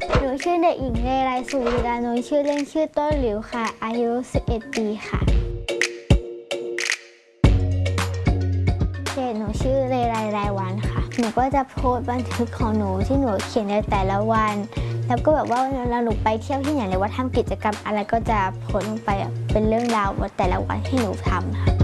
หนูชื่อเด็กหญิงเลไลสุวีรานุชื่อเล่นชื่อต้นหลิวค่ะอายุ11 ปีค่ะหนูชื่อเลไลรายวันค่ะหนูก็จะโพสต์บันทึกของหนูที่หนูเขียนในแต่ละวันแล้วก็แบบว่าเวลาหนูไปเที่ยวที่ไหนหรือว่าทำกิจกรรมอะไรก็จะโพสต์ลงไปเป็นเรื่องราวแต่ละวันที่หนูทำค่ะ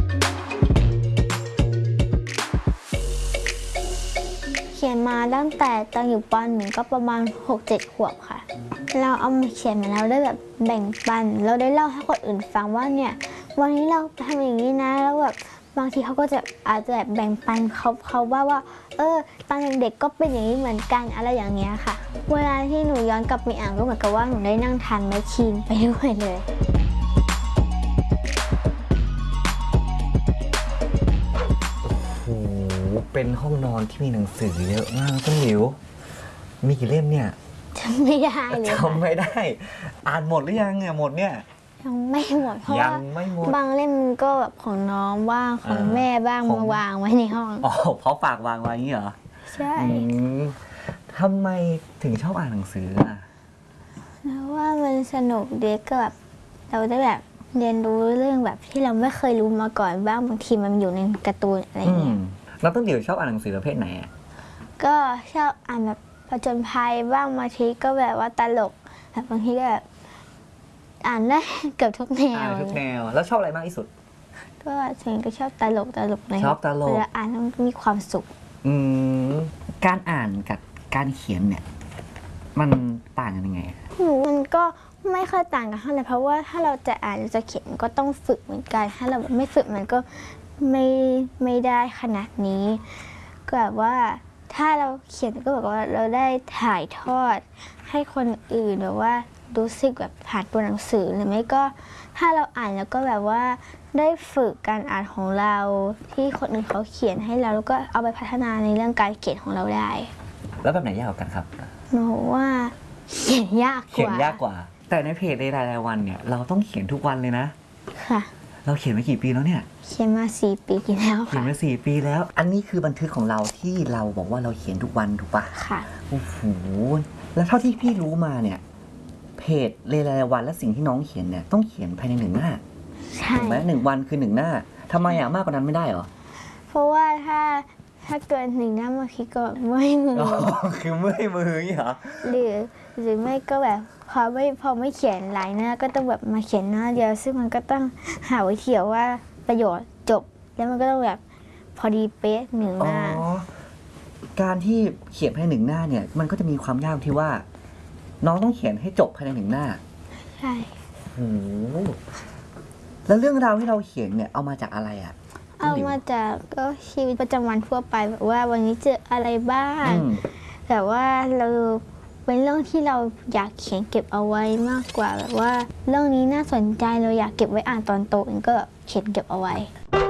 เขียนมาตั้งแต่ตอนอยู่ป .1 ก็ประมาณ 6-7 ขวบค่ะเราเอามาเขียนมาแล้วได้แบบแบ่งปันเราได้เล่าให้คนอื่นฟังว่าเนี่ยวันนี้เราทำอย่างนี้นะแล้วแบบบางทีเขาก็จะอาจจะแบบแบ่งปันเขาว่าตอนเด็กๆก็เป็นอย่างนี้เหมือนกันอะไรอย่างเงี้ยค่ะเวลาที่หนูย้อนกลับไปอ่านก็เหมือนกับว่าหนูได้นั่งทานแมชชีนไปด้วยเลยโอ้โหเป็นห้องนอนที่มีหนังสือเยอะมากต้นหลิวมีกี่เล่มเนี่ยจำไม่ได้เลยจำไม่ได้อ่านหมดหรือยังเนี่ยหมดเนี่ยยังไม่หมดเพราะว่าบางเล่มก็แบบของน้องบ้างของแม่บ้างมาวางไว้ในห้องอ๋อเพราะฝากวางไว้อย่างนี้เหรอใช่ทำไมถึงชอบอ่านหนังสืออ่ะเพราะว่ามันสนุกดีก็แบบเราได้แบบเรียนรู้เรื่องแบบที่เราไม่เคยรู้มาก่อนบ้างบางทีมันอยู่ในการ์ตูนอะไรเงี้ยแล้วต้นหลิวชอบอ่านหนังสือประเภทไหนอ่ะก็ชอบอ่านแบบผจญภัยบ้างบางทีก็แบบว่าตลกแบบบางทีก็แบบอ่านได้เกือบทุกแนวทุกแนวแล้วชอบอะไรมากที่สุดก็ส่วนก็ชอบตลกเลยชอบตลกเวลาอ่านต้องมีความสุขการอ่านกับการเขียนเนี่ยมันต่างกันยังไงมันก็ไม่ค่อยต่างกันเท่าไหร่เพราะว่าถ้าเราจะอ่านหรือจะเขียนก็ต้องฝึกเหมือนกันถ้าเราไม่ฝึกมันก็ไม่ได้ขนาดนี้ก็แบบว่าถ้าเราเขียนก็แบบว่าเราได้ถ่ายทอดให้คนอื่นแบบว่ารู้สึกแบบผ่านตัวหนังสือหรือไม่ก็ถ้าเราอ่านแล้วก็แบบว่าได้ฝึกการอ่านของเราที่คนอื่นเขาเขียนให้เราแล้วก็เอาไปพัฒนาในเรื่องการเขียนของเราได้แล้วแบบไหนยากกว่ากันครับหนูว่าเขียนยากกว่าแต่ในเพจในรายวันเนี่ยเราต้องเขียนทุกวันเลยนะค่ะเราเขียนมากี่ปีแล้วเนี่ยเขียนมา4 ปีแล้วค่ะเขียนมา4 ปีแล้วอันนี้คือบันทึกของเราที่เราบอกว่าเราเขียนทุกวันถูกปะค่ะโอ้โหแล้วเท่าที่พี่รู้มาเนี่ยเพจเรรายวันและสิ่งที่น้องเขียนเนี่ยต้องเขียนภายใน1 หน้าถูกไหม1 วันคือ1 หน้าทำไมมากกว่านั้นไม่ได้เหรอเพราะว่าถ้าเกิน1 หน้าบางทีก็เมื่อยมือคือเมื่อยมืออย่างนี้เหรอหรือไม่ก็แบบพอไม่เขียนหลายหน้าก็ต้องแบบมาเขียนหน้าเดียวซึ่งมันก็ต้องหาวิธีว่าประโยชน์จบแล้วมันก็ต้องแบบพอดีเป๊ะ1 หน้าการที่เขียนภายใน1 หน้าเนี่ยมันก็จะมีความยากที่ว่าน้องต้องเขียนให้จบภายใน1 หน้าใช่โอ้แล้วเรื่องราวที่เราเขียนเนี่ยเอามาจากอะไรอ่ะเอามาจากก็ชีวิตประจำวันทั่วไปแบบว่าวันนี้เจออะไรบ้างแต่ว่าเราเป็นเรื่องที่เราอยากเขียนเก็บเอาไว้มากกว่าแบบว่าเรื่องนี้น่าสนใจเราอยากเก็บไว้อ่านตอนโตเองก็เขียนเก็บเอาไว้